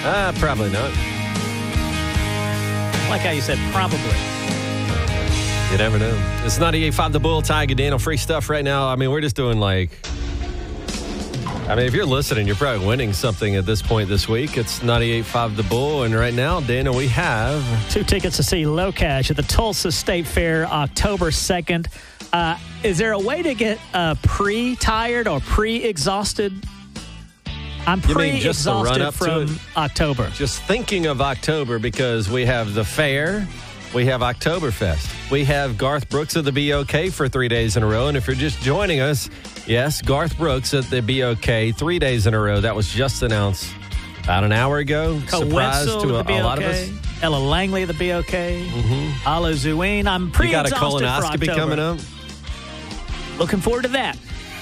Probably not. I like how you said probably. You never know. It's 98.5 The Bull, Tiger Daniel. Free stuff right now. I mean, we're just doing if you're listening, you're probably winning something at this point this week. It's 98.5 The Bull. And right now, Daniel, we have 2 tickets to see Locash at the Tulsa State Fair, October 2nd. Is there a way to get pre-tired or pre-exhausted? I'm pre-exhausted from October. Just thinking of October because we have the fair. We have Oktoberfest. We have Garth Brooks of the BOK for 3 days in a row. And if you're just joining us, yes, Garth Brooks at the BOK 3 days in a row. That was just announced about an hour ago. Surprise to a lot of us. Ella Langley of the BOK. Mm-hmm. Ala Zuin. I'm pre-exhausted for October. You got a colonoscopy coming up? Looking forward to that.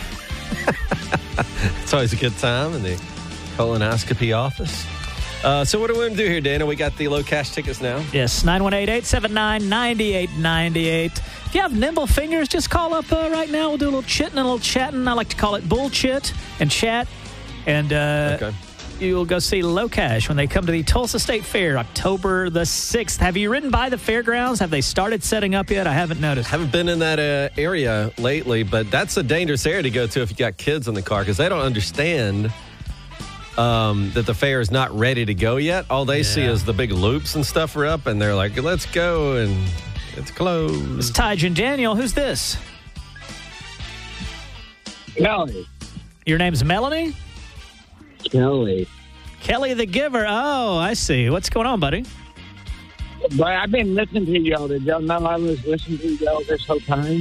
It's always a good time in the colonoscopy office. So what do we want to do here, Dana? We got the low cash tickets now. Yes, 918-879-9898. If you have nimble fingers, just call up right now. We'll do a little chitting and a little chatting. I like to call it bullshit and chat. And you'll go see Locash when they come to the Tulsa State Fair, October the 6th. Have you ridden by the fairgrounds? Have they started setting up yet? I haven't noticed. Haven't been in that area lately, but that's a dangerous area to go to if you got kids in the car because they don't understand that the fair is not ready to go yet. All they see is the big loops and stuff are up, and they're like, let's go, and it's closed. It's Ty and Daniel. Who's this? Kelly. Your name's Melanie? Kelly. Kelly the Giver. Oh, I see. What's going on, buddy? But I've been listening to y'all. Did y'all know I was listening to y'all this whole time?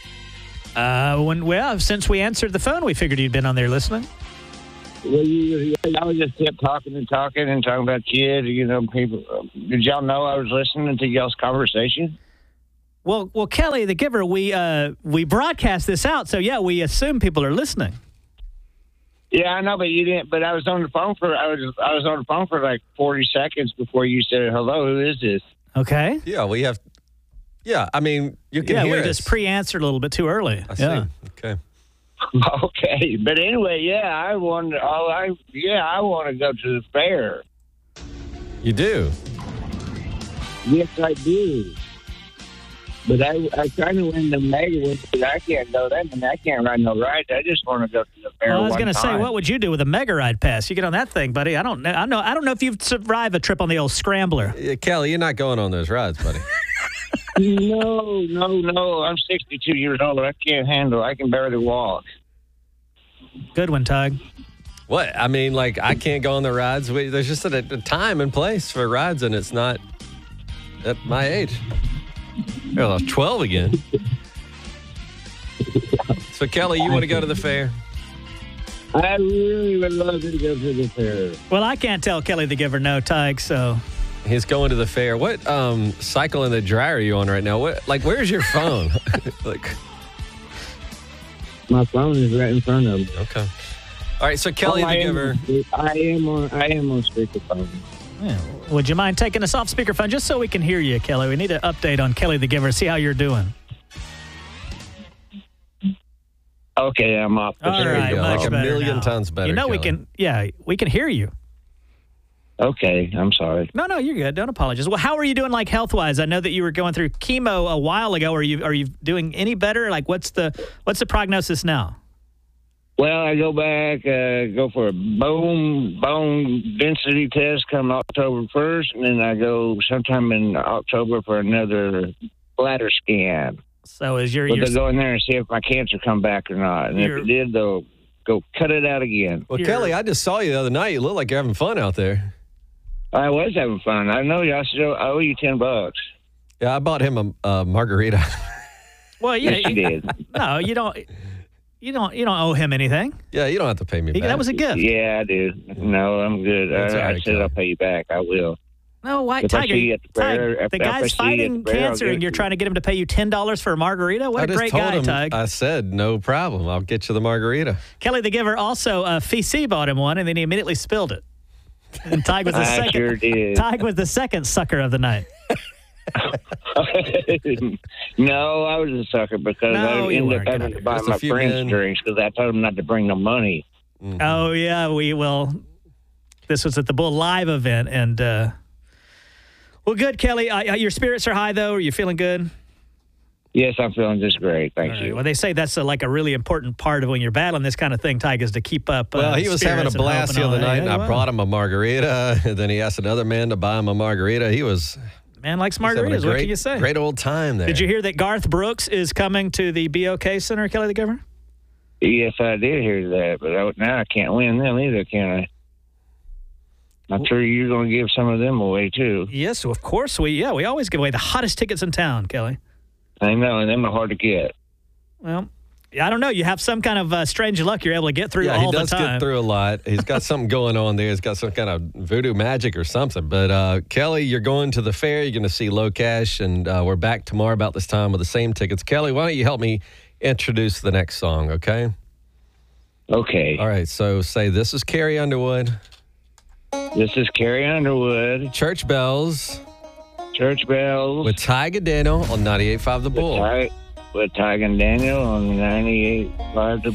Since we answered the phone, we figured you'd been on there listening. Well, y'all just kept talking and talking about kids, people. Did y'all know I was listening to y'all's conversation? Well, Kelly the Giver, we broadcast this out, so we assume people are listening. Yeah, I know, but you didn't. But I was on the phone for like 40 seconds before you said hello. Who is this? Okay. Yeah, we have. Yeah, I mean, you can hear we us. Just pre-answered a little bit too early. I see. Okay. Okay, but anyway, I want to go to the fair. You do? Yes, I do. But I kind of win the mega ones, but I can't go them, and I can't ride no rides. I just want to go to the fair. Well, I was going to say, what would you do with a mega ride pass? You get on that thing, buddy. I don't know if you've survived a trip on the old Scrambler. Kelly, you're not going on those rides, buddy. No. I'm 62 years old. I can't handle it. I can barely walk. Good one, Tug. What? I mean, I can't go on the rides. There's just a time and place for rides, and it's not at my age. I was 12 again. So, Kelly, you want to go to the fair? I really would love to go to the fair. Well, I can't tell Kelly the Giver no, Tug, so... He's going to the fair. What cycle in the dryer are you on right now? Where's your phone? My phone is right in front of me. Okay. All right, so Kelly the Giver. I am on speakerphone. Yeah. Would you mind taking us off speakerphone just so we can hear you, Kelly? We need an update on Kelly the Giver. See how you're doing. Okay, I'm off. All right, much a better million now. times better. Kelly. we can hear you. Okay, I'm sorry. No, you're good. Don't apologize. Well, how are you doing, health-wise? I know that you were going through chemo a while ago. Are you doing any better? What's the prognosis now? Well, I go back, go for a bone density test come October 1st, and then I go sometime in October for another bladder scan. So they'll go in there and see if my cancer come back or not. And if it did, they'll go cut it out again. Well, Kelly, I just saw you the other night. You look like you're having fun out there. I was having fun. I know I owe you $10. Yeah, I bought him a margarita. Well, yeah, yes, you did. No, you don't. You don't owe him anything. Yeah, you don't have to pay me back. That was a gift. Yeah, I do. No, I'm good. I said I'll pay you back. I will. No, why, Tiger? The guy's fighting cancer, and you're trying to get him to pay you $10 for a margarita? What a great guy, Tig. I said, no problem. I'll get you the margarita. Kelly the Giver also, FCC bought him one, and then he immediately spilled it. And Tig was the second. Sure did. Tig was the second sucker of the night. No, I was a sucker because I ended up having to buy my friends drinks because I told them not to bring no money. Mm-hmm. Oh, yeah, we will. This was at the Bull Live event. And, well, good, Kelly. Your spirits are high, though. Are you feeling good? Yes, I'm feeling just great. Thank you. Well, they say that's like a really important part of when you're battling this kind of thing, Tyke, is to keep up. Well, he was having a blast the other night, and I brought him a margarita. And then he asked another man to buy him a margarita. Man likes margaritas. What can you say? Great old time there. Did you hear that Garth Brooks is coming to the BOK Center, Kelly the Governor? Yes, I did hear that, but now I can't win them either, can I? I'm sure you're going to give some of them away, too. Yes, of course. We always give away the hottest tickets in town, Kelly. I know, and them are hard to get. Well, I don't know. You have some kind of strange luck you're able to get through all the time. Yeah, he does get through a lot. He's got something going on there. He's got some kind of voodoo magic or something. But, Kelly, you're going to the fair. You're going to see Locash, and we're back tomorrow about this time with the same tickets. Kelly, why don't you help me introduce the next song, okay? Okay. All right, so say, this is Carrie Underwood. This is Carrie Underwood. Church Bells. Church Bells. With Tyke and Daniel on 98.5 The Bull. With Tyke and Daniel on 98.5 The